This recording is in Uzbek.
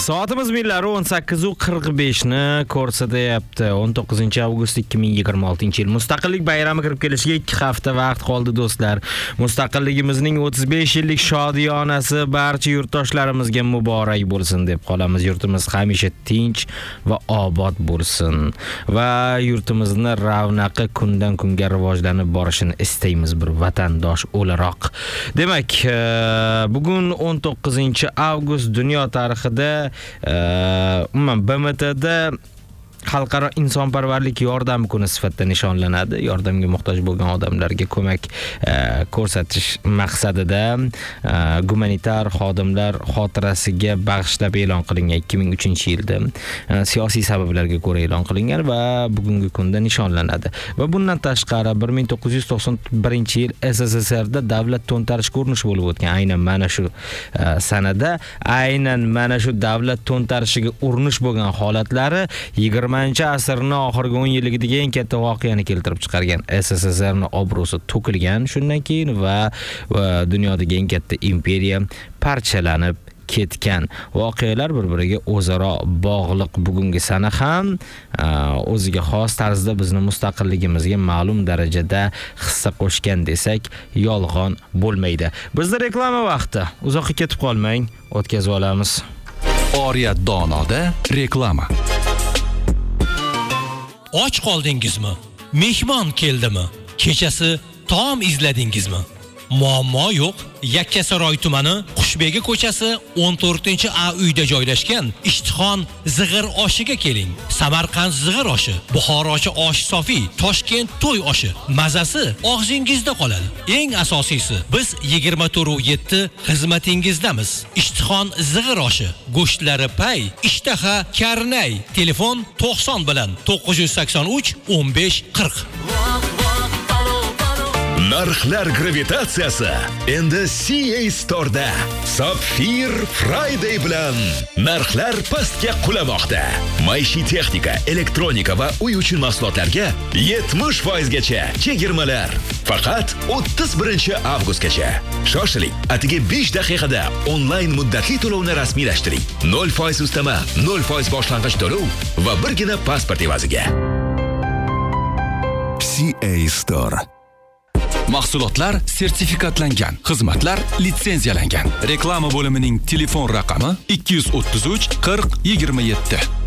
Soatimiz millari 18:45 ni ko'rsatyapti. 19 avgust 2026-yil Mustaqillik bayrami kirib kelishiga 2 hafta vaqt qoldi do'stlar. Mustaqilligimizning 35 yillik shodiyonasi barcha yurtdoshlarimizga muborak bo'lsin deb qolamiz. Yurtimiz hamisha tinch va obod bo'lsin va yurtimizni ravnaqi kundan kunga rivojlanib borishini istaymiz bir vatandosh o'laroq. Demak, bugun 19 avgust dunyo tarixida umuman BMTda Xalqaro insonparvarlik yordam kuni sifatida nishonlanadi. Yordamga muhtoj bo'lgan odamlarga ko'mak ko'rsatish maqsadida gumanitar xodimlar xotirasiga bag'ishlab e'lon qilingan 2003-yilda siyosiy sabablarga ko'ra e'lon qilingan va bugungi kunda nishonlanadi. Va bundan tashqari 1991-yil SSSRda davlat to'ntarishiga urinish bo'lib o'tgan. Aynan mana shu sanada mana shu davlat to'ntarishiga urinish bo'lgan holatlari 20-asrning oxirgi 10 yilligidagi eng katta voqeani keltirib chiqargan. SSSRning obro'si to'kilgan shundan keyin va dunyodagi eng katta imperiya parchalanib ketgan. Voqealar bir-biriga o'zaro bog'liq. Bugungi sana ham o'ziga xos tarzda bizni mustaqilligimizga ma'lum darajada hissa qo'shgan desak yolg'on bo'lmaydi. Bizda reklama vaqti. Uzoqqa ketib qolmang, o'tkazib olamiz. Oriyat donoda reklama. Och qoldingizmi? Mehmon keldimi? Kechasi taom izladingizmi? Muammo yo'q. Yakkasaroy tumani Qushbegi ko'chasi 14-A uyda joylashgan Ishtixon zig'ir oshiga keling. Samarqand zig'ir oshi, Buxorochi osh sofi, Toshkent to'y oshi. Mazasi og'zingizda qoladi. Eng asosiysi, biz 24/7 xizmatingizdamiz. Ishtixon zig'ir oshi, go'shtlari pay, ishtaha karnay. Telefon 90 bilan 983 15 40. Narxlar gravitatsiyasi endi CA Store'da. Sapphire Friday bilan narxlar pastga qulamoqda. Maishiy texnika, elektronika va uy uchun mahsulotlarga 70% gacha chegirmalar. Faqat 31 avgustgacha. Shoshiling, atigi 5 daqiqada onlayn muddatli to'lovni rasmiylashtiring. 0% ustama, 0% boshlang'ich to'lov va birgina pasport evaziga. CA Store. Mahsulotlar sertifikatlangan, xizmatlar litsenziyalangan. Reklama bo'limining telefon raqami 233 40 27.